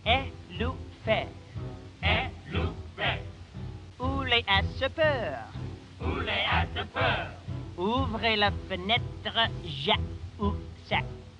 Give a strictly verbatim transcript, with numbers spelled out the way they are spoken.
est loup faire? Est loup fait? Où les a ce peur? Où les a de peur? Ouvrez la fenêtre, ja ou ça.